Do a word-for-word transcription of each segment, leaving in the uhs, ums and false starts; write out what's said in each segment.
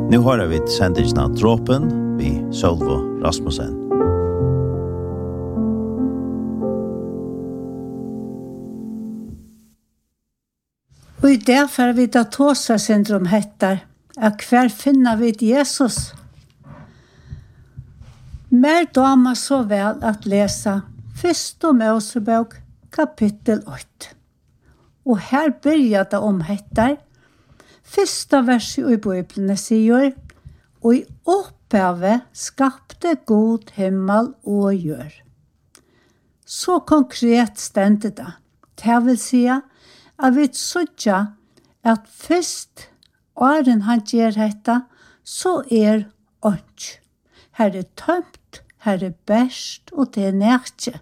Nu har vi sendingen av Dråpen vid Sølvo Rasmussen. Og i derfor vi da tåsa syndrom hettar, at hver finner vi Jesus. Mer dama så vel at lesa Første Mosebok kapittel åtte. Og her byrja det om hettar. Første verset i Bibelen sier, og i opphavet skapte god himmel og jord. Så konkret stendte det. Det vil si at vi sødja at først åren han gjør dette, så er ånd. Her er tømt, her er best, og det er nærkje.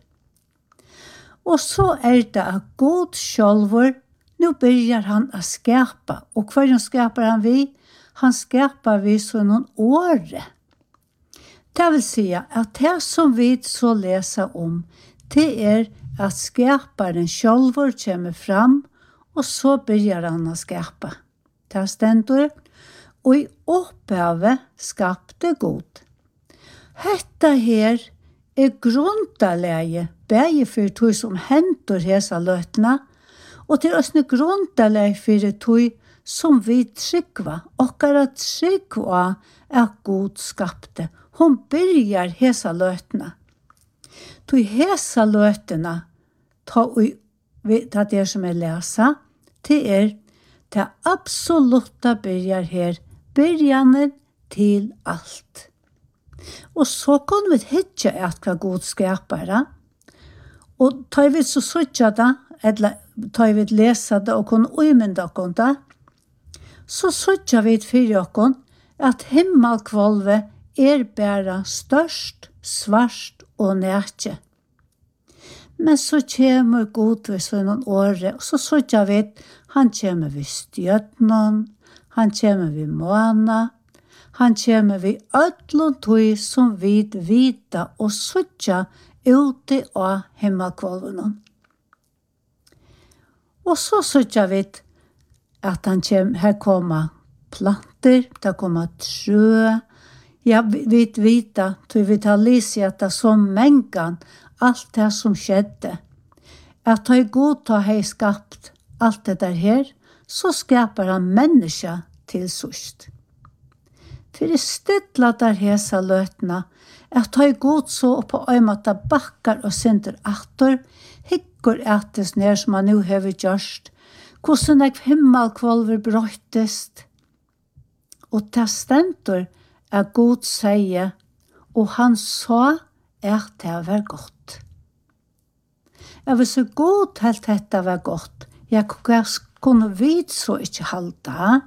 Og så er det at god sjølver, nå begynner han å skapa. Og hva skaper han vi? Han skaper vi så noen åre. Det vil si at det som vi så leser om, det er at skaparen sjølver kommer fram, og så begynner han å skapa. Det stender, og i opphavet skapte god. Hetta her er grundaleie, begge for tog som henter hesa løtene, og til oss grundaleie for tog som vi tryggva, okkara tryggva er god skapte. Hun byrjar hesa løtene. Tog hesa løtene, ta det er som jeg leser, det er det absolutte byrjar her, byrjanen til alt. Og så kan vi hitte at hva god skapar. Og tar vi så søtja det, eller tar vi lesa det og kunne umynda oss det, så søtja vi for oss at himmelkvalvet er bare størst, svart og nærkje. Men så kommer god ved sånne åre, og så søtja vi at han kommer ved stjøtnen, han kommer ved måna, han kommer ved ødlån tog som vi vita og søtja ute av himmelkvalvene. Og så søtja vi at han kommer, her kommer planter, det kommer trø, ja, vi vita, tog vi tar lise at det som mengan, alt det som skjedde, at han god ta hei skapt alt det der her, så skapar han menneska til sørst. For det stedla der hesa løtene, at han god så på øymata bakkar og synder atter, hikkur ettes ned som han nu hever gjørst, hvordan jeg himmelkvalver brøytest. Og det stendur er god seie, og han sa at det var godt. Jeg vil så god helt dette var godt, jeg kunne vidt så ikke halda.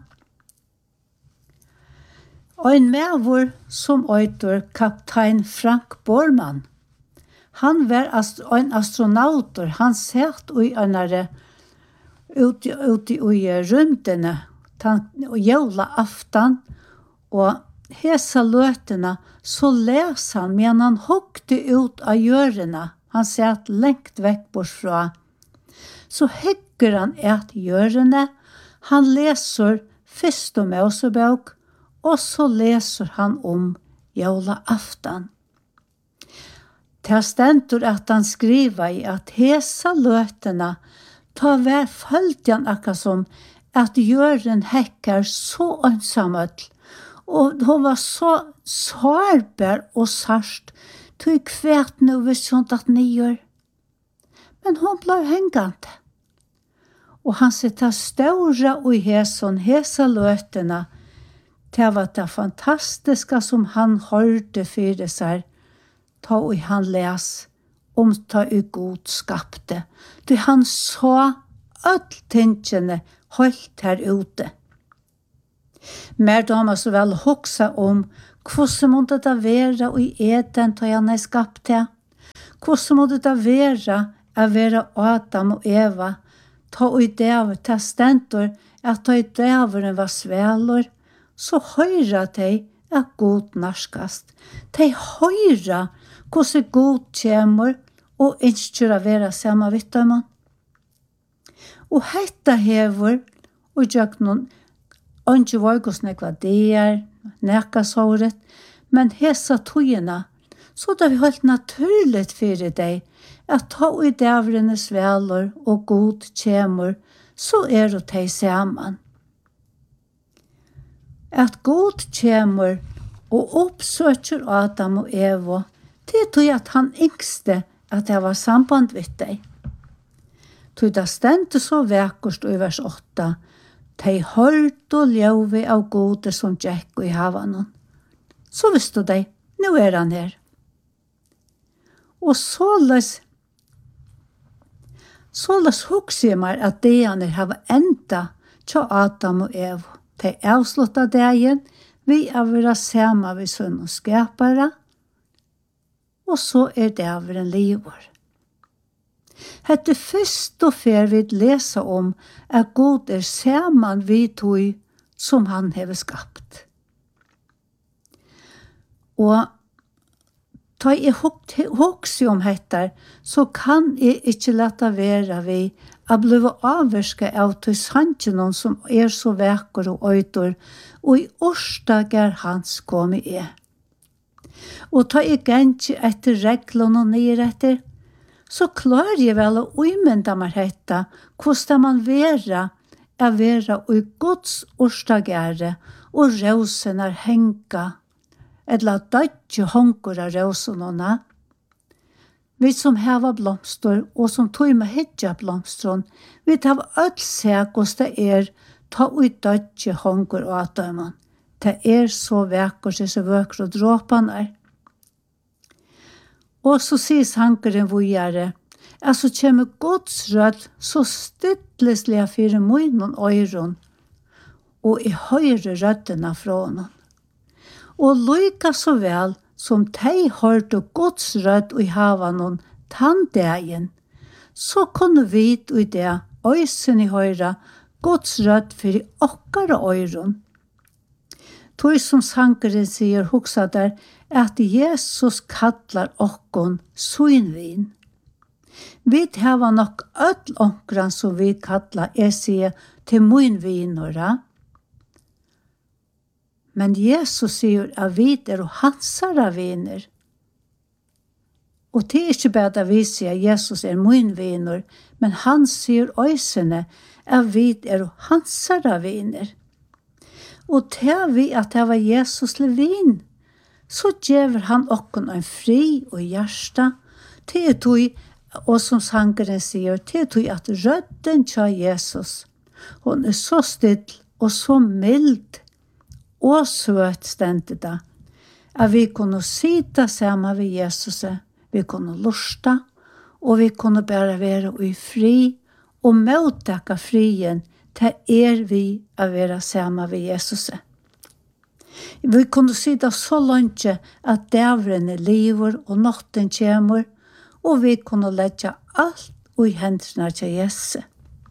Og en medvor som øyter kaptein Frank Bormann, han var ast- en astronauter, han satt i enare ute, ute i rymdene, og jævla aftan, og hesa løtene, så les han, men han hokte ut av hjørene, han satt lengt vekk bortfra. Så hegger han et hjørene, han leser Første Mosebok, og så leser han om jævla aftan. Det stendur at han skriver i at hesa løtene ta hver følgen akkurat som at jøren hekker så ønsamøtt, og hun var så sårbar og sarst, tog kvært nå hvis hun tatt nyer. Men hun ble hengende. Og han sitter større og i heson, hesa løtene, det var det fantastiske som han hørte for seg, ta og han les om ta i god skapte. Det han så alle tingene holdt her ute. Mer damer så vel hoksa om hvordan måtte det være i eden ta han er skapte. Hvordan måtte det være å være Adam og Eva, ta og i det testenter, at ta i det var svelor, så høyra de at god narskast. De høyra hvordan god kommer og ønsker å være sammen vidt dem. Og hetta hever og gjør noen Ikke var hos nekva der, nekka såret, men hesa togene, så det er helt naturligt for deg at ta i dævrenes veler og god kjemur, så er det de sammen. At god kjemur og oppsøker Adam og Eva, det tog at han yngste at det var samband vidt deg. Tog det stendte så vekkert i vers åtta, de hørte og ljøve av gode som Jack i havan. Så visste de, nå er han her. Og såles, såles hukser jeg meg at det han er hava enda til Adam og Eva. De avsluttet dagen, vi er vera sama vi sønn og skapere, og så er det over en livår. Hette først og fer vi lesa om at God er saman vi tog som han hever skapt. Og ta jeg hokse om hettar, så kan jeg ikke lette være vi å bli avverska av til sannsjonen som er så vekker og øytor, og i årsdager hans kom i er. Og ta jeg gensje etter reglene og nye etter, så klarer jeg vel å umynda meg hetta, hvordan man vera er vera og Guds årsdagere og rausen er henga, eller dødje hongur av rausenåna. Vi som heva blomster og som tog med hedja blomstron, vi tar øll seg hvordan det er ta ut dødje hongur av dømen. Det er så vekker disse vøker og dråpene er. Og så sier sankeren vågjere, altså kommer Guds rød så stidtleslige for munnen og øyren, og i høyre røddene fra honom. Og lykka så vel som de hørte Guds rød i havan tanndegen, så kunne vi i det øysen i høyre Guds rød for okkara øyren. Tog som sankeren sier hoksa der, at Jesus kallar okkon suinvin. Vi hava nok öll onkran som vi kallar jeg sier til muinvinora. Men Jesus sier at vi er hansara viner. Og det er ikke bare at vi sier at Jesus er muinvinor, men han sier øysene at vi er hansara viner. Og til vi at det var Jesus levin, så gjever han okkon en fri og hjärsta, til tog, og som sangeren sier, til tog at rødden til Jesus, hun er så still og så mild og søt stendet da, at vi kunne sita sammen ved Jesus, vi kunne lusta, og vi kunne bare være i fri, og møttekke frien, til er vi å være sammen ved Jesus. Vi kunne sida så langt at dævren er liver og natten kommer, og vi kunne legge alt i hendene til Jesus.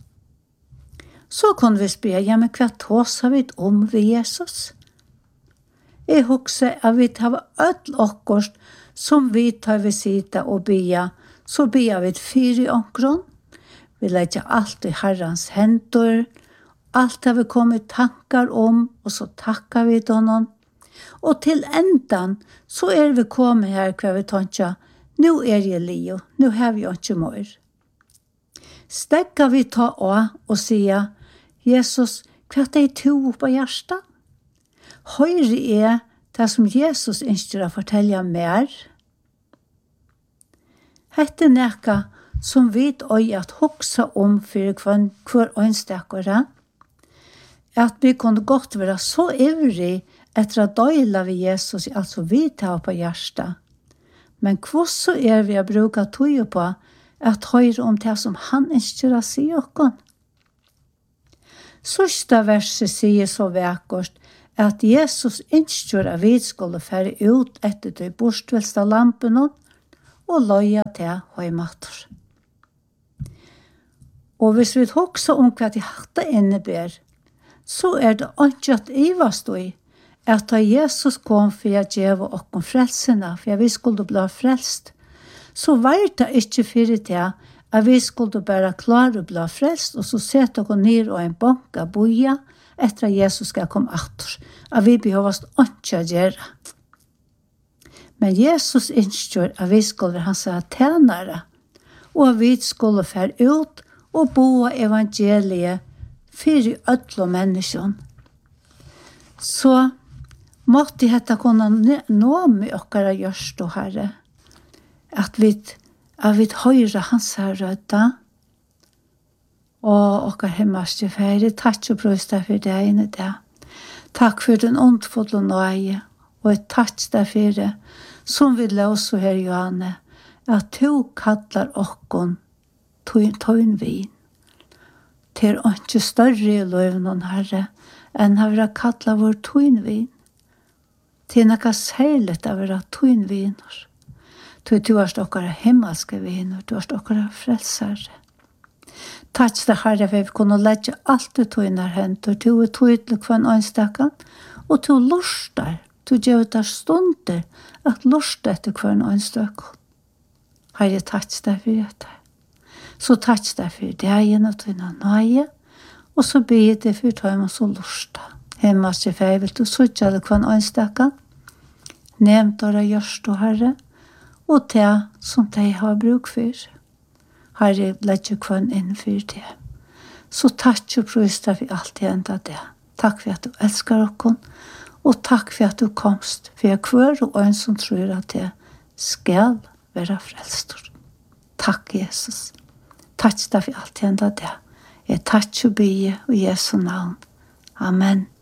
Så kunne vi spørre, ja, men hva tåser vi om ved Jesus? Jeg husker at vi tar ødel akkurat som vi tar ved sida og bia, så bia vi fire omkron. Vi legger alt i Herrens hender, alt har vi kommet tankar om, og så takkar vi honom. Og til endan så er vi kommet her hva vi tankar, nå er jeg lio, nå har vi ikke mer. Stekka vi ta av og sier, Jesus, hva er det to på hjertet? Høyre er det som Jesus ønsker å fortelle mer. Hette nekka som vi øy at hoksa om for hver øynstekkere, at vi kunne godt være så ivrig etter å døyla ved Jesus, altså vi tar på hjertet. Men hvordan er vi å bruke tog på at høre om det som han ønsker å si oss? Sørste verset sier så vekkert at Jesus ønsker at vi skulle fære ut etter de borstvelste lampene og løye til høymatter. Og hvis vi også om hva de hatt innebærer, så er det ikke at ivast i at da Jesus kom for å gjøre oss frelsene, for vi skulle bli frelst, så var det ikke for det at vi skulle bare klare å bli frelst, og så sette oss ned og en bank av boja, etter at Jesus skal komme atter. At vi behøver ikke å gjøre. Men Jesus innskjør at vi skulle være hans tjenere, og at vi skulle fære ut og bo evangeliet for ødel og mennesker. Så måtte dette kunne nå med dere gjørst og herre, at vi, at vi hører hans rødda, og dere himmelske fære, takk og prøvst deg for deg inn i det. Takk for den åndfulle nøye, og et takk deg for det, som vi løser her, Johanne, at du kallar okkon tøyn vin. Det er ikke større i løvnen, Herre, enn å være kallar vår tøyn vin. Det er noe særlig å være tøyn viner. Du er stokkere himmelske viner, du er stokkere frelsere. Takk deg, Herre, for vi kunne legge alt du tøyner henter, du er tøydelig for en ønstekken, og du luster, du gjør det stunder at luster etter hver en ønstekken. Herre, takk deg for dette. Så takk deg for deg og tøyne nøye, og så ber jeg for tøyne og så luster. Hemmas til feil, vil du sørge det hver en ønstekken, nevnt dere gjørst og Herre, og det som de har bruk for. Herre, legger hver inn for det. Så takk og prøvst deg for alt det enda det. Takk for at du elsker dere, og takk for at du komst, for jeg hver og en som tror at det skal være frelstor. Takk, Jesus. Takk deg for alt det enda det. Jeg takk og bygge i Jesu navn. Amen.